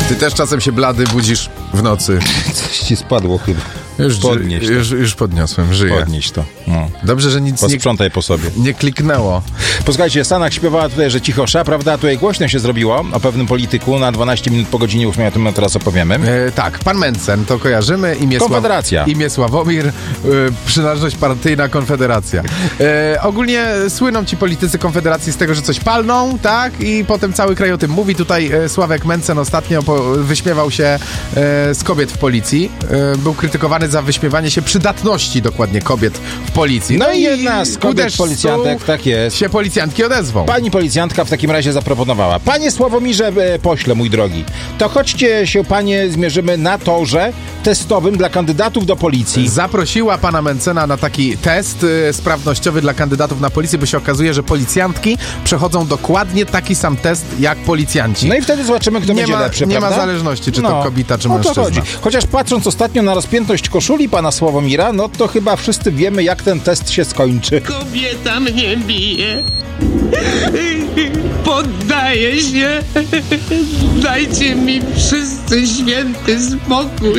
Ty też czasem się blady budzisz w nocy. Coś ci spadło chyba. Już podniosłem, żyję. Podnieś to. No. Dobrze, że nic Posprzątaj po sobie. nie kliknęło. Posłuchajcie, Stanach śpiewała tutaj, że cicho sza, prawda? Tutaj głośno się zrobiło o pewnym polityku na 12 minut po godzinie 8, o tym teraz opowiemy. Tak, pan Mencen, to kojarzymy. Konfederacja. Imię Sławomir, przynależność partyjna Konfederacja. Ogólnie słyną ci politycy Konfederacji z tego, że coś palną, tak? I potem cały kraj o tym mówi. Tutaj Sławek Mencen ostatnio wyśmiewał się z kobiet w policji. Był krytykowany za wyśmiewanie się przydatności dokładnie kobiet w policji. No i jedna z kobiet policjantek, tak jest. Się policjantki odezwą. Pani policjantka w takim razie zaproponowała: panie Sławomirze pośle, mój drogi, to chodźcie się, panie, zmierzymy na torze testowym dla kandydatów do policji. Zaprosiła pana Mencena na taki test sprawnościowy dla kandydatów na policję, bo się okazuje, że policjantki przechodzą dokładnie taki sam test jak policjanci. No i wtedy zobaczymy, kto będzie lepszy, nie prawda? ma zależności, czy to kobieta, czy mężczyzna. O to chodzi. Chociaż patrząc ostatnio na rozpiętość koszuli pana Sławomira, no to chyba wszyscy wiemy, jak ten test się skończy. Kobieta mnie bije. Poddaję się. Dajcie mi wszyscy święty spokój.